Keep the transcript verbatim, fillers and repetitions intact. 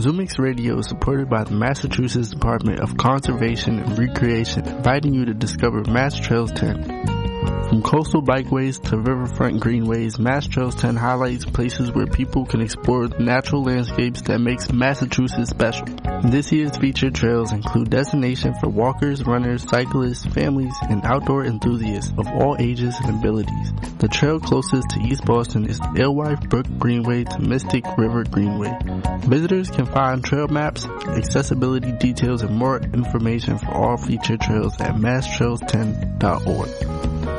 ZooMix Radio is supported by the Massachusetts Department of Conservation and Recreation, inviting you to discover Mass Trails ten. From coastal bikeways to riverfront greenways, Mass Trails ten highlights places where people can explore the natural landscapes that makes Massachusetts special. This year's featured trails include destinations for walkers, runners, cyclists, families, and outdoor enthusiasts of all ages and abilities. The trail closest to East Boston is the Alewife Brook Greenway to Mystic River Greenway. Visitors can find trail maps, accessibility details, and more information for all featured trails at mass trails ten dot org.